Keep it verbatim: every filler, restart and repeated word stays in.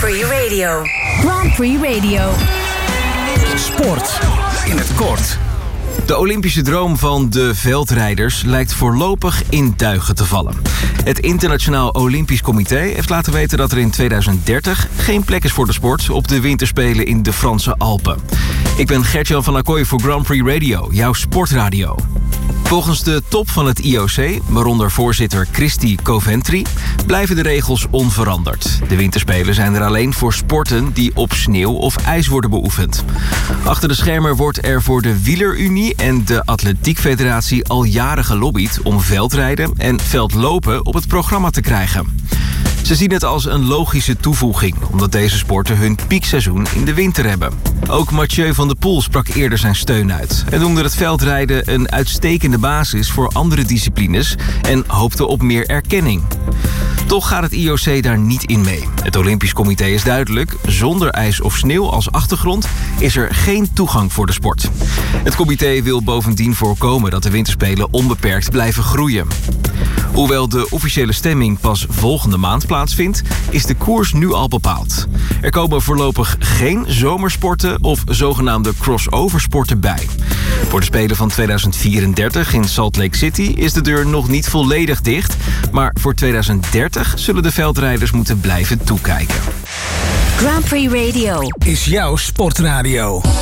Prix Radio. Grand Prix Radio. Sport in het kort. De Olympische droom van de veldrijders lijkt voorlopig in duigen te vallen. Het Internationaal Olympisch Comité heeft laten weten dat er in tweeduizend dertig geen plek is voor de sport op de winterspelen in de Franse Alpen. Ik ben Gert-Jan van Accoy voor Grand Prix Radio, jouw sportradio. Volgens de top van het I O C, waaronder voorzitter Christy Coventry, blijven de regels onveranderd. De winterspelen zijn er alleen voor sporten die op sneeuw of ijs worden beoefend. Achter de schermen wordt er voor de Wielerunie en de Atletiekfederatie al jaren gelobbyd om veldrijden en veldlopen op het programma te krijgen. Ze zien het als een logische toevoeging, omdat deze sporten hun piekseizoen in de winter hebben. Ook Mathieu van der Poel sprak eerder zijn steun uit. Hij noemde het veldrijden een uitstekende basis voor andere disciplines en hoopte op meer erkenning. Toch gaat het I O C daar niet in mee. Het Olympisch Comité is duidelijk: zonder ijs of sneeuw als achtergrond is er geen toegang voor de sport. Het comité wil bovendien voorkomen dat de winterspelen onbeperkt blijven groeien. Hoewel de officiële stemming pas volgende maand plaatsvindt, is de koers nu al bepaald. Er komen voorlopig geen zomersporten of zogenaamde crossoversporten bij. Voor de Spelen van tweeduizend vierendertig in Salt Lake City is de deur nog niet volledig dicht, maar voor tweeduizend dertig zullen de veldrijders moeten blijven toekijken. Grand Prix Radio Is jouw sportradio.